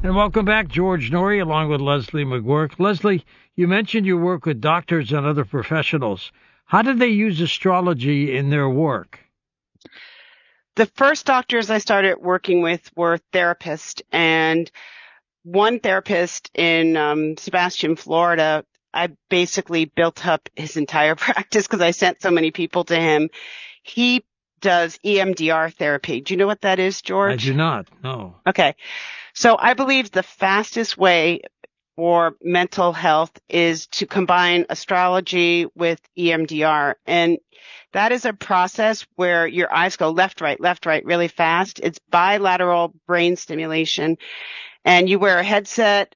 And welcome back, George Noory, along with Leslie McGurk. Leslie, you mentioned you work with doctors and other professionals. How did they use astrology in their work? The first doctors I started working with were therapists, and one therapist in Sebastian, Florida, I basically built up his entire practice because I sent so many people to him. He does EMDR therapy. Do you know what that is, George? I do not, no. Okay. So I believe the fastest way for mental health is to combine astrology with EMDR. And that is a process where your eyes go left, right, really fast. It's bilateral brain stimulation. And you wear a headset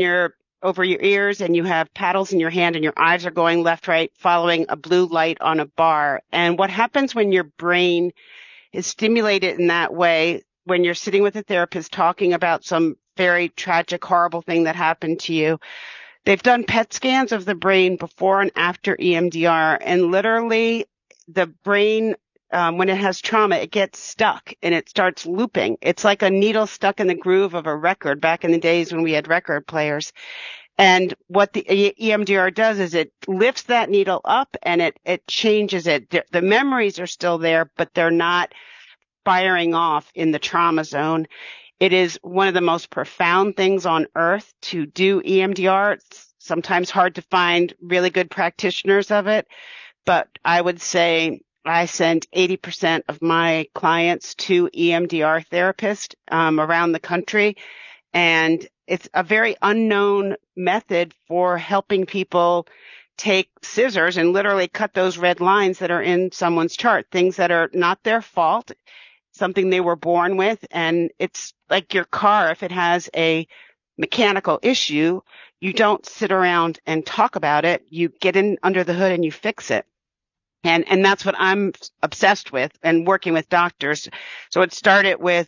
over your ears, and you have paddles in your hand, and your eyes are going left, right, following a blue light on a bar. And what happens when your brain is stimulated in that way, when you're sitting with a therapist talking about some very tragic, horrible thing that happened to you, they've done PET scans of the brain before and after EMDR, and literally the brain, when it has trauma, it gets stuck and it starts looping. It's like a needle stuck in the groove of a record back in the days when we had record players. And what the EMDR does is it lifts that needle up and it changes it. The memories are still there, but they're not firing off in the trauma zone. It is one of the most profound things on earth to do EMDR. It's sometimes hard to find really good practitioners of it, but I would say I send 80% of my clients to EMDR therapists around the country, and it's a very unknown method for helping people take scissors and literally cut those red lines that are in someone's chart, things that are not their fault, something they were born with. And it's like your car. If it has a mechanical issue, you don't sit around and talk about it. You get in under the hood and you fix it. And that's what I'm obsessed with and working with doctors. So it started with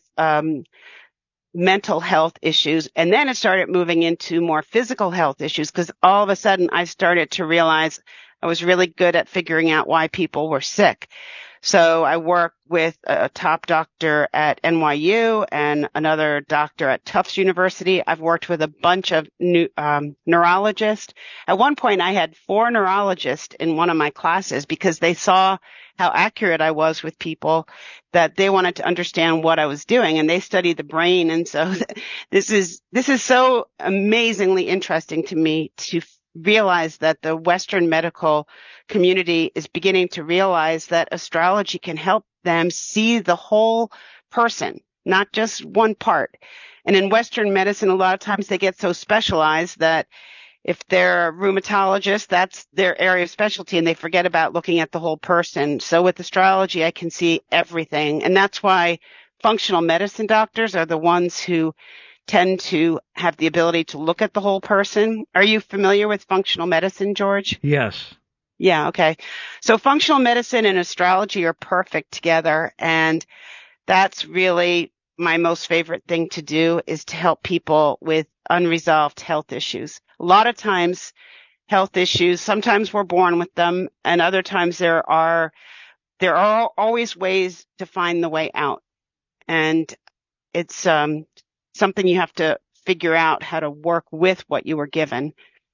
mental health issues, and then it started moving into more physical health issues, because all of a sudden I started to realize I was really good at figuring out why people were sick. So I work with a top doctor at NYU and another doctor at Tufts University. I've worked with a bunch of neurologists. At one point, I had 4 neurologists in one of my classes because they saw how accurate I was with people, that they wanted to understand what I was doing, and they studied the brain. And so this is so amazingly interesting to me to realize that the Western medical community is beginning to realize that astrology can help them see the whole person, not just one part. And in Western medicine, a lot of times they get so specialized that if they're a rheumatologist, that's their area of specialty, and they forget about looking at the whole person. So with astrology, I can see everything. And that's why functional medicine doctors are the ones who tend to have the ability to look at the whole person. Are you familiar with functional medicine, George? Yes. Yeah, okay. So functional medicine and astrology are perfect together, and that's really my most favorite thing to do, is to help people with unresolved health issues. A lot of times health issues, sometimes we're born with them, and other times there are always ways to find the way out. And it's something you have to figure out how to work with what you were given.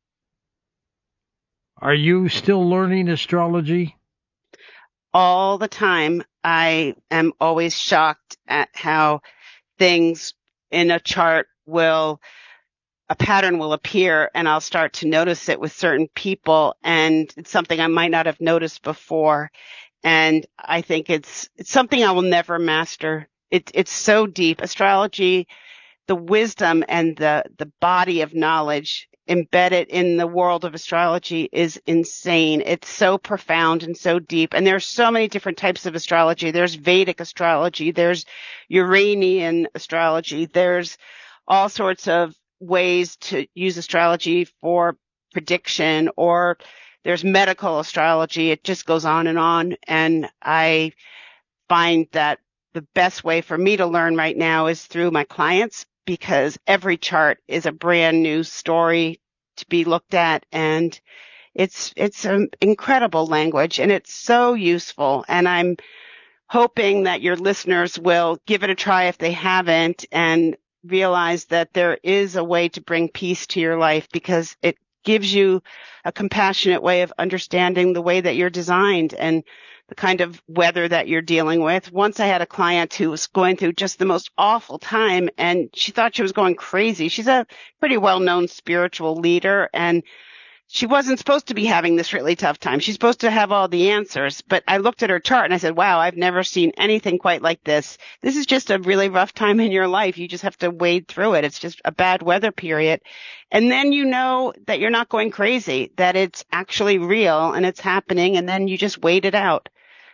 Are you still learning astrology? All the time. I am always shocked at how things in a chart a pattern will appear, and I'll start to notice it with certain people, and it's something I might not have noticed before. And I think it's something I will never master. It's so deep. Astrology, the wisdom and the body of knowledge embedded in the world of astrology is insane. It's so profound and so deep. And there's so many different types of astrology. There's Vedic astrology. There's Uranian astrology. There's all sorts of ways to use astrology for prediction, or there's medical astrology. It just goes on. And I find that the best way for me to learn right now is through my clients, because every chart is a brand new story to be looked at. And it's an incredible language, and it's so useful. And I'm hoping that your listeners will give it a try if they haven't, and realize that there is a way to bring peace to your life because it gives you a compassionate way of understanding the way that you're designed and the kind of weather that you're dealing with. Once I had a client who was going through just the most awful time and she thought she was going crazy. She's a pretty well-known spiritual leader and she wasn't supposed to be having this really tough time. She's supposed to have all the answers. But I looked at her chart and I said, wow, I've never seen anything quite like this. This is just a really rough time in your life. You just have to wade through it. It's just a bad weather period. And then you know that you're not going crazy, that it's actually real and it's happening. And then you just wait it out.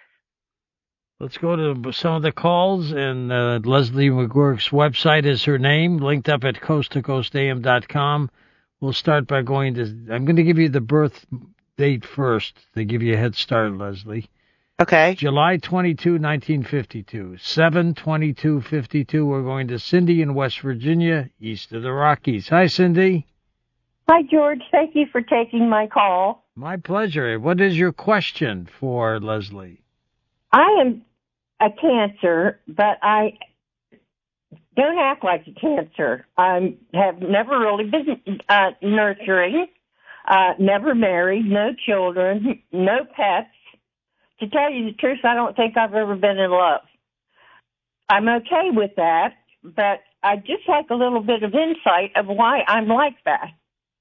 Let's go to some of the calls, and Leslie McGurk's website is her name, linked up at coasttocoastam.com. We'll start by going to, I'm going to give you the birth date first to give you a head start, Leslie. Okay. July 22, 1952, 7/22/52. We're going to Cindy in West Virginia, east of the Rockies. Hi, Cindy. Hi, George. Thank you for taking my call. My pleasure. What is your question for Leslie? I am a Cancer, but I don't act like a Cancer. I have never really been nurturing, never married, no children, no pets. To tell you the truth, I don't think I've ever been in love. I'm okay with that, but I'd just like a little bit of insight of why I'm like that.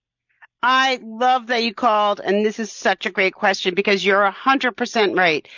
I love that you called, and this is such a great question because you're 100% right.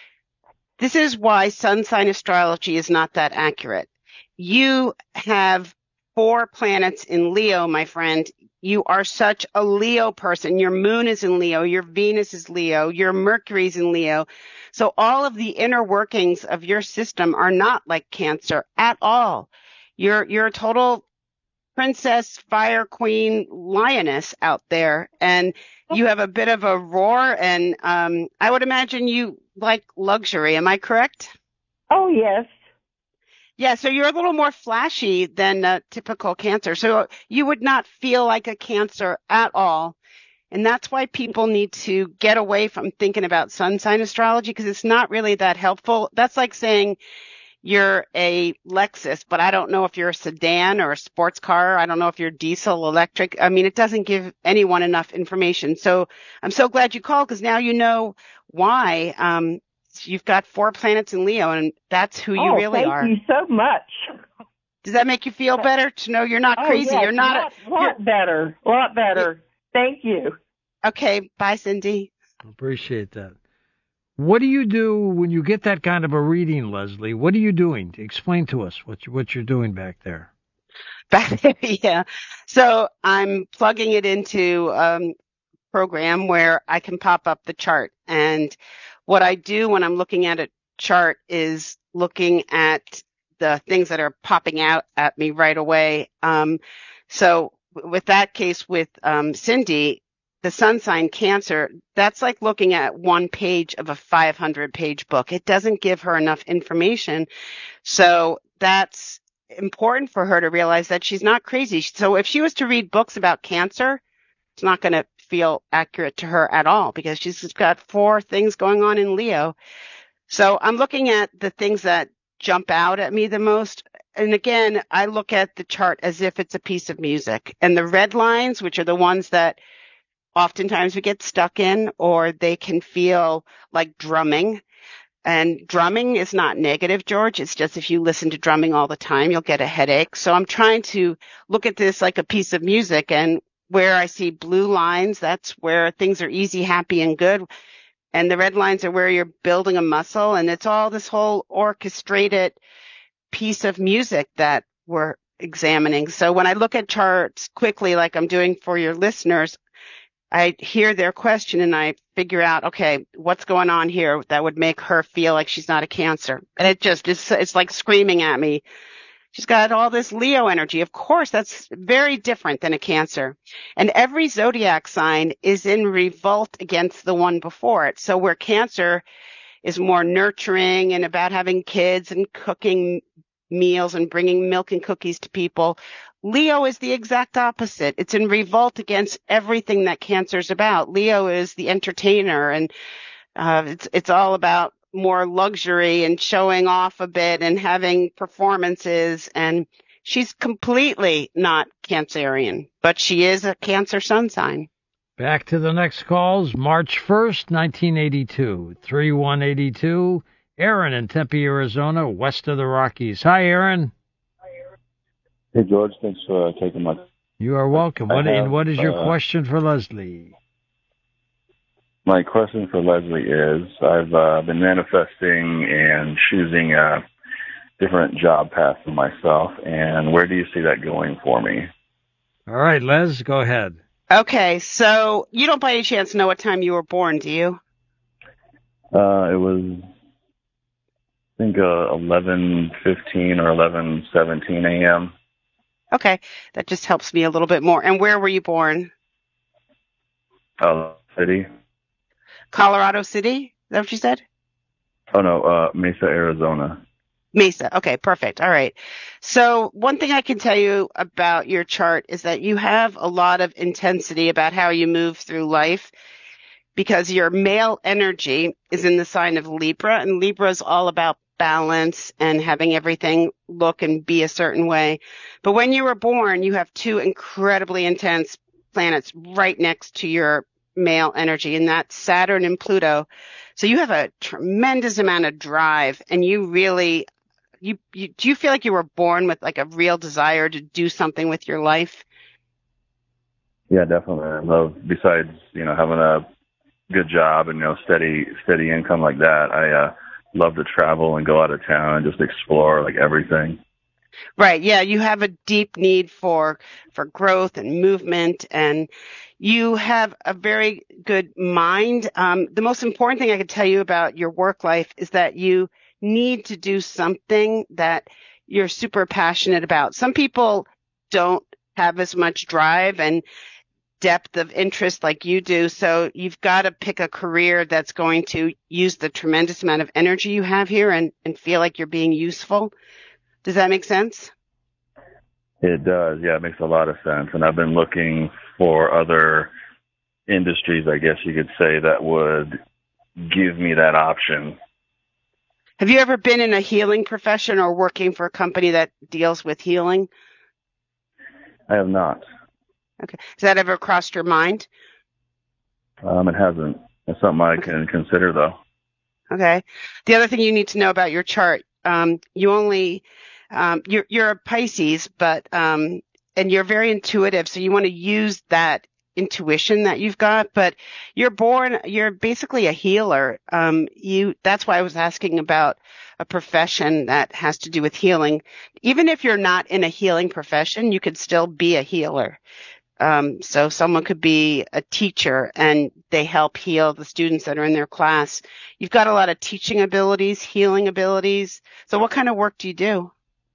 This is why sun sign astrology is not that accurate. You have 4 planets in Leo, my friend. You are such a Leo person. Your moon is in Leo. Your Venus is Leo. Your Mercury's in Leo. So all of the inner workings of your system are not like Cancer at all. You're a total princess, fire queen, lioness out there. And you have a bit of a roar. And I would imagine you like luxury. Am I correct? Oh, yes. Yeah, so you're a little more flashy than a typical Cancer. So you would not feel like a Cancer at all. And that's why people need to get away from thinking about sun sign astrology because it's not really that helpful. That's like saying you're a Lexus, but I don't know if you're a sedan or a sports car. I don't know if you're diesel, electric. I mean, it doesn't give anyone enough information. So I'm so glad you called because now you know why. You've got 4 planets in Leo, and that's who you really are. Thank you so much. Does that make you feel better to know you're not crazy? Yes, you're not a lot better. Thank you. Okay, bye, Cindy. Appreciate that. What do you do when you get that kind of a reading, Leslie? What are you doing? Explain to us what you're doing back there. Yeah. So I'm plugging it into a program where I can pop up the chart. And what I do when I'm looking at a chart is looking at the things that are popping out at me right away. So with that case with Cindy, the sun sign Cancer, that's like looking at one page of a 500-page book. It doesn't give her enough information. So that's important for her to realize that she's not crazy. So if she was to read books about Cancer, it's not going to feel accurate to her at all because she's got 4 things going on in Leo. So I'm looking at the things that jump out at me the most. And again, I look at the chart as if it's a piece of music. And the red lines, which are the ones that oftentimes we get stuck in, or they can feel like drumming. And drumming is not negative, George. It's just if you listen to drumming all the time, you'll get a headache. So I'm trying to look at this like a piece of music, and where I see blue lines, that's where things are easy, happy, and good. And the red lines are where you're building a muscle. And it's all this whole orchestrated piece of music that we're examining. So when I look at charts quickly, like I'm doing for your listeners, I hear their question and I figure out, okay, what's going on here that would make her feel like she's not a Cancer. And it's like screaming at me. She's got all this Leo energy. Of course, that's very different than a Cancer. And every zodiac sign is in revolt against the one before it. So where Cancer is more nurturing and about having kids and cooking meals and bringing milk and cookies to people, Leo is the exact opposite. It's in revolt against everything that Cancer's about. Leo is the entertainer, and it's all about more luxury and showing off a bit and having performances. And She's completely not Cancerian, but she is a Cancer sun sign. Back to the next calls. March 1st, 1982. 3182. Aaron in Tempe, Arizona, west of the Rockies. Hi, Aaron. Hey, George. Thanks for taking my... You are welcome. What is your question for Leslie? My question for Leslie is, I've been manifesting and choosing a different job path for myself, and where do you see that going for me? All right, Les, go ahead. Okay, so you don't by any chance know what time you were born, do you? It was, I think, 11:15 or 11:17 a.m. Okay, that just helps me a little bit more. And where were you born? City. Colorado City? Is that what you said? Oh, no, Mesa, Arizona. Mesa. Okay, perfect. All right. So one thing I can tell you about your chart is that you have a lot of intensity about how you move through life because your male energy is in the sign of Libra, and Libra is all about balance and having everything look and be a certain way. But when you were born, you have two incredibly intense planets right next to your male energy, and that's Saturn and Pluto. So you have a tremendous amount of drive, and you really, do you feel like you were born with like a real desire to do something with your life? Yeah, definitely. I love, besides, having a good job and, steady income like that, I love to travel and go out of town and just explore like everything. Right. Yeah. You have a deep need for growth and movement, and you have a very good mind. The most important thing I could tell you about your work life is that you need to do something that you're super passionate about. Some people don't have as much drive and depth of interest like you do. So you've got to pick a career that's going to use the tremendous amount of energy you have here and feel like you're being useful. Does that make sense? It does. Yeah, it makes a lot of sense. And I've been looking for other industries, I guess you could say, that would give me that option. Have you ever been in a healing profession or working for a company that deals with healing? I have not. Okay. Has that ever crossed your mind? It hasn't. It's something I can consider, though. Okay. The other thing you need to know about your chart, you're a Pisces, but and you're very intuitive, so you want to use that intuition that you've got, but you're basically a healer. That's why I was asking about a profession that has to do with healing. Even if you're not in a healing profession, you could still be a healer. So someone could be a teacher and they help heal the students that are in their class. You've got a lot of teaching abilities, healing abilities. So what kind of work do you do?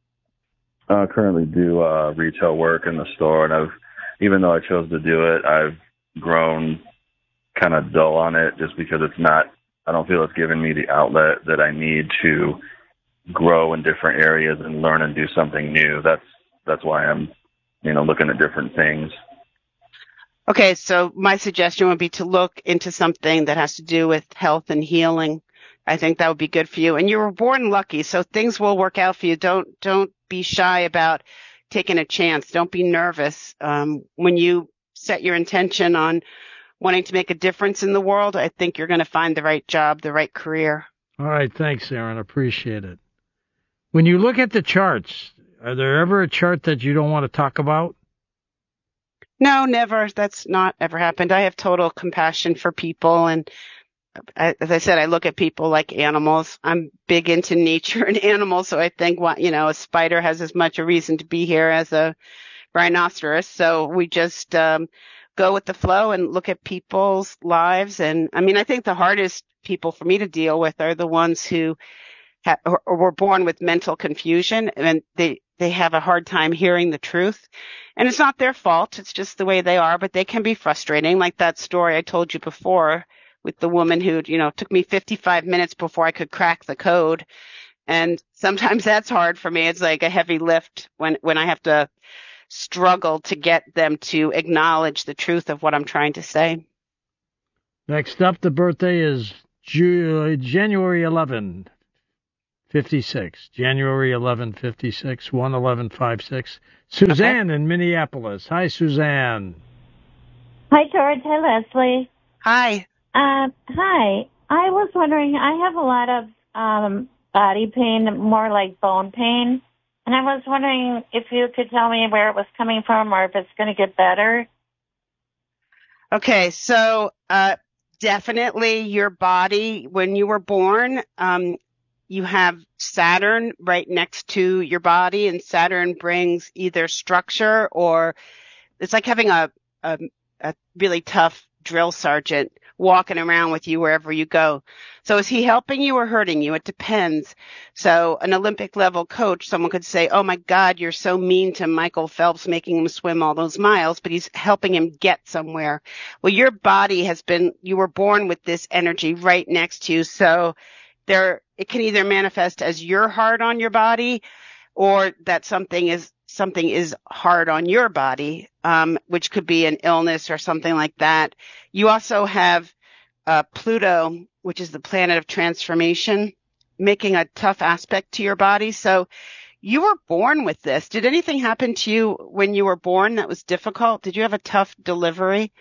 I currently do retail work in the store, and even though I chose to do it, I've grown kind of dull on it just because I don't feel it's giving me the outlet that I need to grow in different areas and learn and do something new. That's why I'm, looking at different things. Okay, so my suggestion would be to look into something that has to do with health and healing. I think that would be good for you. And you were born lucky, so things will work out for you. Don't be shy about taking a chance. Don't be nervous. When you set your intention on wanting to make a difference in the world, I think you're going to find the right job, the right career. All right, thanks, Aaron. Appreciate it. When you look at the charts, are there ever a chart that you don't want to talk about? No, never. That's not ever happened. I have total compassion for people. And as I said, I look at people like animals. I'm big into nature and animals. So I think, a spider has as much a reason to be here as a rhinoceros. So we just go with the flow and look at people's lives. And I think the hardest people for me to deal with are the ones who or were born with mental confusion, and they have a hard time hearing the truth. And it's not their fault. It's just the way they are, but they can be frustrating. Like that story I told you before with the woman who, took me 55 minutes before I could crack the code. And sometimes that's hard for me. It's like a heavy lift when I have to struggle to get them to acknowledge the truth of what I'm trying to say. Next up, the birthday is January 11. 56. January 11, 56, 11156. Suzanne in Minneapolis. Hi, Suzanne. Hi, George. Hi, Leslie. Hi. Hi. I was wondering, I have a lot of body pain, more like bone pain, and I was wondering if you could tell me where it was coming from or if it's going to get better. Okay, so definitely your body, when you were born, you have Saturn right next to your body, and Saturn brings either structure or it's like having a really tough drill sergeant walking around with you wherever you go. So is he helping you or hurting you? It depends. So an Olympic level coach, someone could say, oh my God, you're so mean to Michael Phelps, making him swim all those miles, but he's helping him get somewhere. Well, your body you were born with this energy right next to you. So it can either manifest as you're hard on your body or that something is hard on your body, which could be an illness or something like that. You also have Pluto, which is the planet of transformation, making a tough aspect to your body. So you were born with this. Did anything happen to you when you were born that was difficult? Did you have a tough delivery?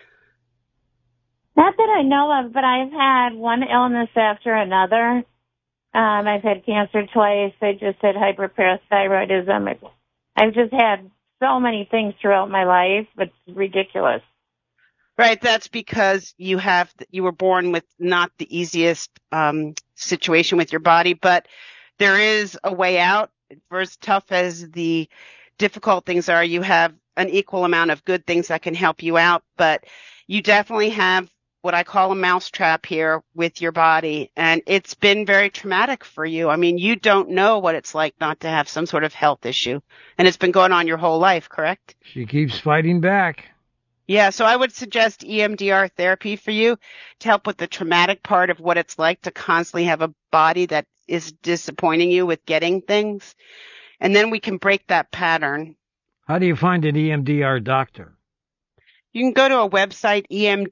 Not that I know of, but I've had one illness after another. I've had cancer twice. I just had hyperparathyroidism. I've just had so many things throughout my life. It's ridiculous. Right. That's because you were born with not the easiest situation with your body, but there is a way out. For as tough as the difficult things are, you have an equal amount of good things that can help you out, but you definitely have what I call a mousetrap here with your body. And it's been very traumatic for you. I mean, you don't know what it's like not to have some sort of health issue. And it's been going on your whole life, correct? She keeps fighting back. Yeah. So I would suggest EMDR therapy for you to help with the traumatic part of what it's like to constantly have a body that is disappointing you with getting things. And then we can break that pattern. How do you find an EMDR doctor? You can go to a website,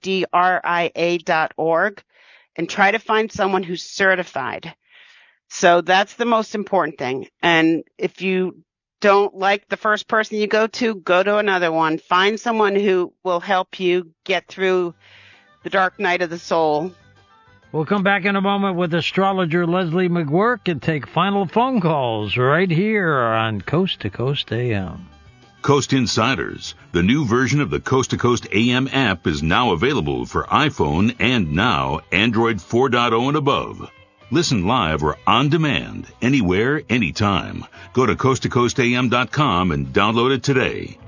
emdria.org, and try to find someone who's certified. So that's the most important thing. And if you don't like the first person you go to another one. Find someone who will help you get through the dark night of the soul. We'll come back in a moment with astrologer Leslie McGuirk and take final phone calls right here on Coast to Coast AM. Coast Insiders, the new version of the Coast to Coast AM app, is now available for iPhone and now Android 4.0 and above. Listen live or on demand, anywhere, anytime. Go to coasttocoastam.com and download it today.